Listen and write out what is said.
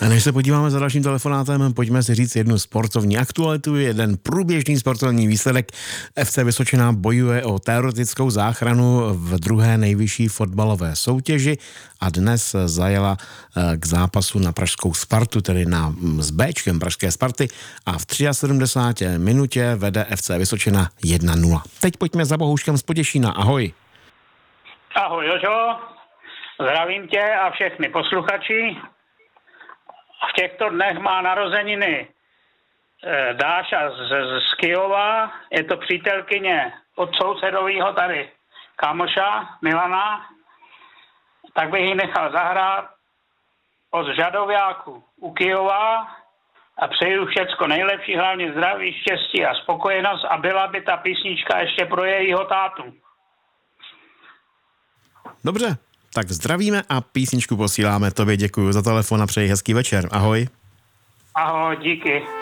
Než se podíváme za dalším telefonátem, pojďme si říct jednu sportovní aktualitu, jeden průběžný sportovní výsledek. FC Vysočina bojuje o teoretickou záchranu v druhé nejvyšší fotbalové soutěži a dnes zajela k zápasu na pražskou Spartu, tedy s Bčkem pražské Sparty a v 73. minutě vede FC Vysočina 1-0. Teď pojďme za Bohouškem z Poděšína. Ahoj. Ahoj, Jožo. Zdravím tě a všechny posluchači. V těchto dnech má narozeniny Dáša z Kyjova. Je to přítelkyně od sousedovýho tady kamoša Milana. Tak bych ji nechal zahrát od Žadováku u Kyjova a přeju všecko nejlepší, hlavně zdraví, štěstí a spokojenost a byla by ta písnička ještě pro jejího tátu. Dobře, tak zdravíme a písničku posíláme tobě. Děkuji za telefon a přeji hezký večer. Ahoj. Ahoj, díky.